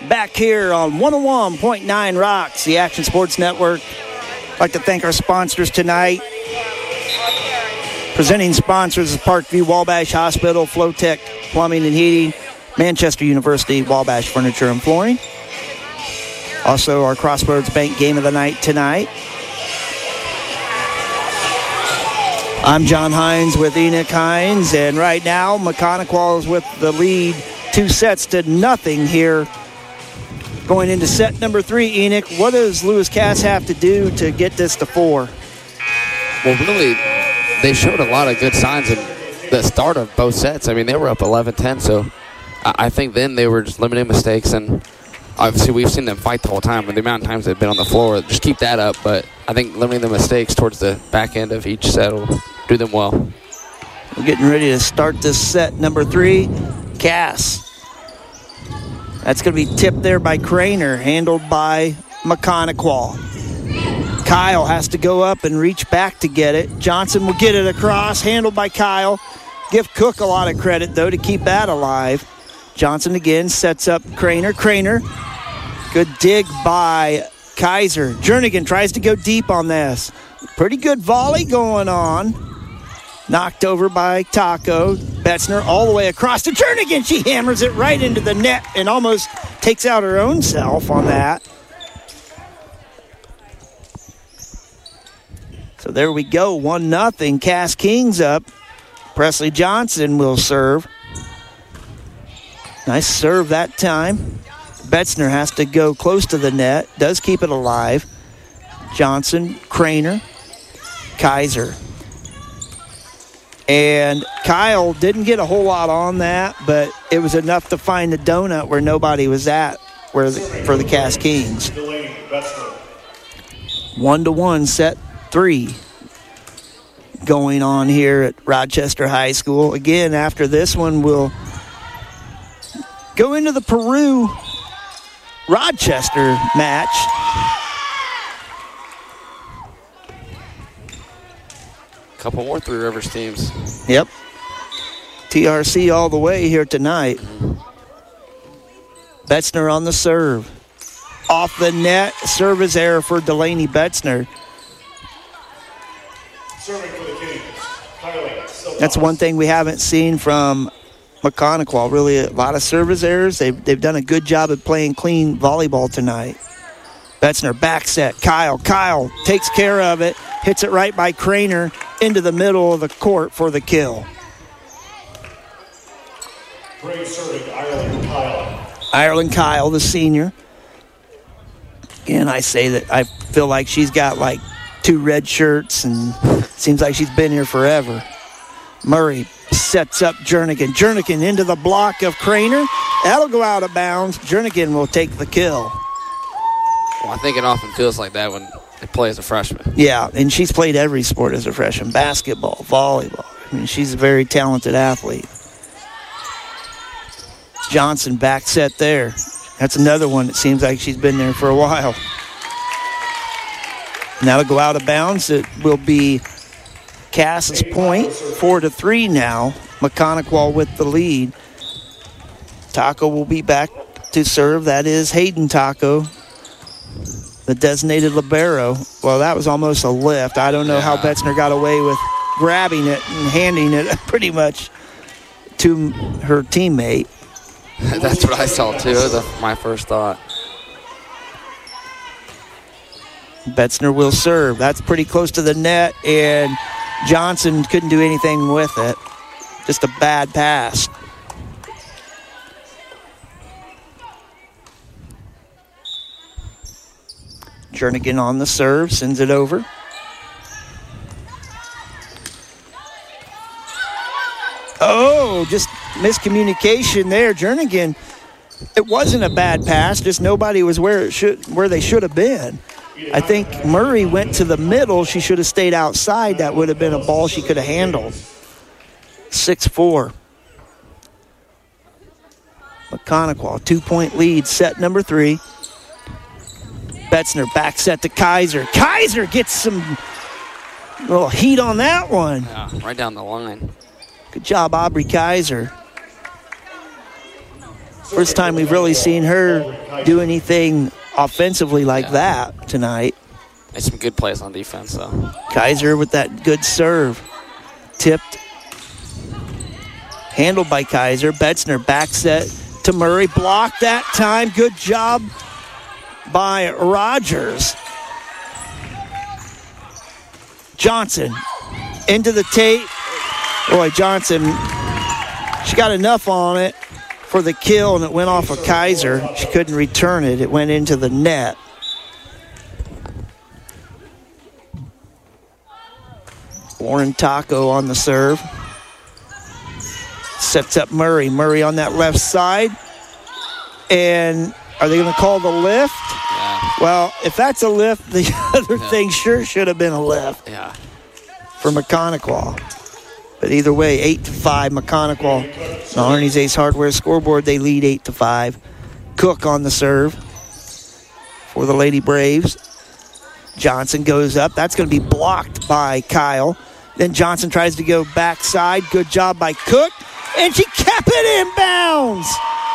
back here on 101.9 Rocks, the Action Sports Network. I'd like to thank our sponsors tonight. Presenting sponsors is Parkview Wabash Hospital, Flowtech Plumbing and Heating, Manchester University, Wabash Furniture and Flooring. Also, our Crossroads Bank game of the night tonight. I'm John Hines with Enoch Hines, and right now, Mechanical is with the lead 2-0 here. Going into set number 3, Enoch, what does Lewis Cass have to do to get this to 4? Well, really, they showed a lot of good signs in the start of both sets. I mean, they were up 11-10, so I think then they were just limiting mistakes, and obviously we've seen them fight the whole time, and the amount of times they've been on the floor, just keep that up, but I think limiting the mistakes towards the back end of each set will do them well. We're getting ready to start this set number 3. Cass. That's going to be tipped there by Craner, handled by Mechanical. Kyle has to go up and reach back to get it. Johnson will get it across, handled by Kyle. Give Cook a lot of credit, though, to keep that alive. Johnson again sets up Craner. Craner, good dig by Kaiser. Jernigan tries to go deep on this. Pretty good volley going on. Knocked over by Taco. Betzner all the way across to Jernigan. She hammers it right into the net and almost takes out her own self on that. So there we go, 1-0. Cass Kings up. Presley Johnson will serve. Nice serve that time. Betzner has to go close to the net. Does keep it alive. Johnson, Craner, Kaiser. And Kyle didn't get a whole lot on that, but it was enough to find the donut where nobody was at for the Cass Kings. 1-1, set 3 going on here at Rochester High School. Again, after this one, we'll go into the Peru-Rochester match. Couple more Three Rivers teams. Yep. TRC all the way here tonight. Betzner on the serve. Off the net. Service error for Delaney Betzner. Serving for the Kings. That's one thing we haven't seen from Mechanical. Really a lot of service errors. They've done a good job of playing clean volleyball tonight. Betzner back set. Kyle takes care of it. Hits it right by Craner into the middle of the court for the kill. Great serving, Ireland Kyle. Ireland Kyle, the senior. Again, I say that I feel like she's got like 2 red shirts and seems like she's been here forever. Murray sets up Jernigan. Jernigan into the block of Craner. That'll go out of bounds. Jernigan will take the kill. Well, I think it often feels like that when they play as a freshman. Yeah, and she's played every sport as a freshman. Basketball, volleyball. I mean, she's a very talented athlete. Johnson back set there. That's another one that seems like she's been there for a while. Now to go out of bounds, it will be Cass's point. 4-3 now. Mechanical with the lead. Taco will be back to serve. That is Hayden Taco, the designated libero. Well, that was almost a lift. I don't know how Betzner got away with grabbing it and handing it pretty much to her teammate. That's what I saw, too. That was my first thought. Betzner will serve. That's pretty close to the net, and Johnson couldn't do anything with it. Just a bad pass. Jernigan on the serve, sends it over. Oh, just miscommunication there. Jernigan, it wasn't a bad pass, just nobody was where they should have been. I think Murray went to the middle. She should have stayed outside. That would have been a ball she could have handled. 6-4. Mechanical, 2-point lead, set number 3. Betzner back set to Kaiser. Kaiser gets some little heat on that one. Yeah, right down the line. Good job, Aubrey Kaiser. First time we've really seen her do anything offensively like that tonight. Made some good plays on defense, though. Kaiser with that good serve. Tipped. Handled by Kaiser. Betzner back set to Murray. Blocked that time. Good job by Rogers. Johnson into the tape. Boy, Johnson, she got enough on it for the kill, and it went off of Kaiser. She couldn't return it. It went into the net. Warren Taco on the serve. Sets up Murray. Murray on that left side. And are they going to call the lift? Yeah. Well, if that's a lift, the other thing sure should have been a lift for McConaughey. But either way, 8-5, McConaughey. The Harney's Ace Hardware scoreboard, they lead 8-5. Cook on the serve for the Lady Braves. Johnson goes up. That's going to be blocked by Kyle. Then Johnson tries to go backside. Good job by Cook. And she kept it in bounds.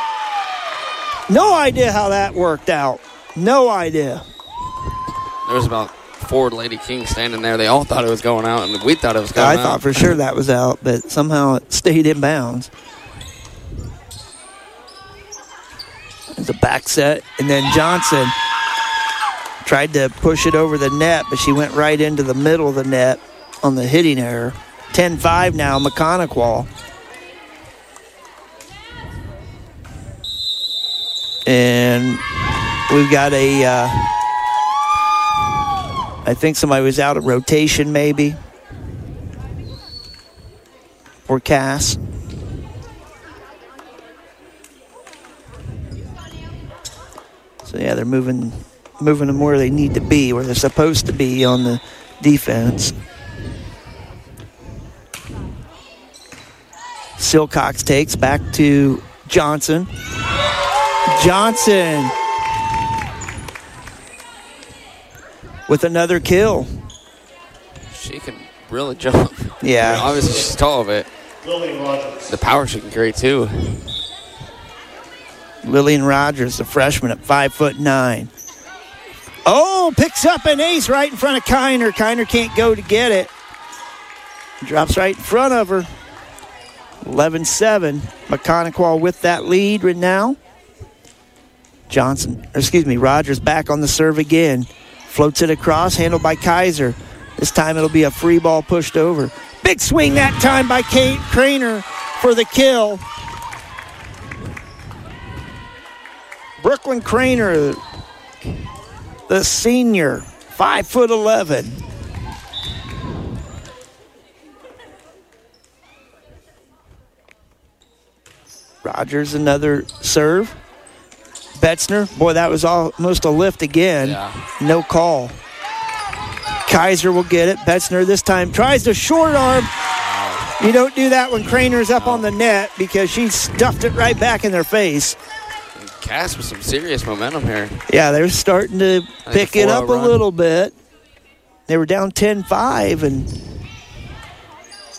No idea how that worked out. No idea. There was about 4 Lady Kings standing there. They all thought it was going out, and we thought it was going out. I thought for sure that was out, but somehow it stayed in bounds. There's a back set, and then Johnson tried to push it over the net, but she went right into the middle of the net on the hitting error. 10-5 now, McConaughey. And we've got I think somebody was out of rotation maybe for Cass. So yeah, they're moving them where they need to be, where they're supposed to be on the defense. Silcox takes back to Johnson. Johnson with another kill. She can really jump. Yeah. I mean, obviously, she's tall, but the power she can create, too. Lillian Rogers, the freshman at 5'9". Oh, picks up an ace right in front of Kiner. Kiner can't go to get it. Drops right in front of her. 11-7. McConaughey with that lead right now. Rogers back on the serve again. Floats it across, handled by Kaiser. This time it'll be a free ball pushed over. Big swing that time by Craner for the kill. Brooklyn Craner, the senior, 5'11". Rogers another serve. Betzner, boy, that was almost a lift again. Yeah. No call. Kaiser will get it. Betzner this time tries to short arm. You don't do that when Craner's up on the net because she stuffed it right back in their face. Cass with some serious momentum here. Yeah, they're starting to pick it up a little bit. They were down 10-5, and